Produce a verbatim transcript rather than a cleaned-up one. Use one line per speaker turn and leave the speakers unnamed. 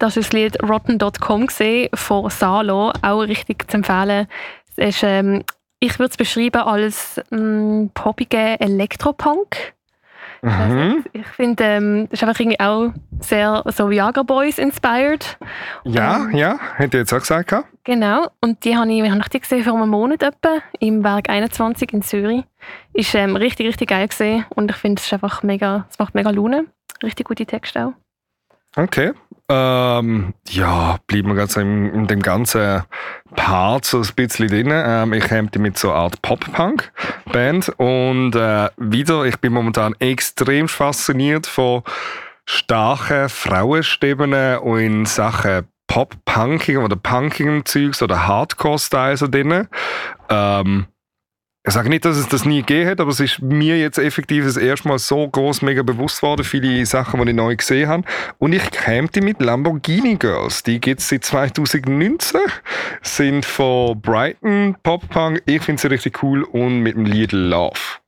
Das ist das Lied Rotten Punkt com von Salo, auch richtig zu empfehlen. Es ist, ähm, ich würde es beschreiben als ähm, poppige Elektropunk.
Mhm.
Also, ich finde, ähm, das ist einfach irgendwie auch sehr so Viagra Boys inspired.
Ja,
ähm,
ja, hätte ich jetzt auch gesagt.
Genau, und die habe ich, wann habe ich die gesehen, vor einem Monat etwa, im Werk einundzwanzig in Zürich. Ist ähm, richtig, richtig geil gesehen und ich finde, es ist einfach mega, es macht mega Laune. Richtig gute Texte auch.
Okay. Ähm, ja, bleiben wir ganz in, in dem ganzen Part so ein bisschen drin. Ähm, ich käme mit so einer Art Pop-Punk-Band und äh, wieder, ich bin momentan extrem fasziniert von starken Frauenstimmen und in Sachen Pop-Punking oder Punking-Zeugs oder Hardcore-Style so drin. Ähm, Ich sage nicht, dass es das nie gegeben hat, aber es ist mir jetzt effektiv das erste Mal so groß mega bewusst worden, viele Sachen, die ich neu gesehen habe. Und ich käme mit Lamborghini Girls. Die gibt es seit zwanzig neunzehn, sind von Brighton Pop-Punk. Ich finde sie richtig cool und mit dem Lied Love.